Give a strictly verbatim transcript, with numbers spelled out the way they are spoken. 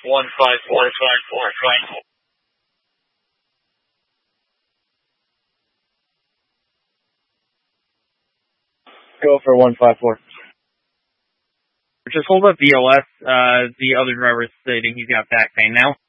one five four five four. Go for one five four. Just hold up V O S. Uh, the other driver is stating he's got back pain now.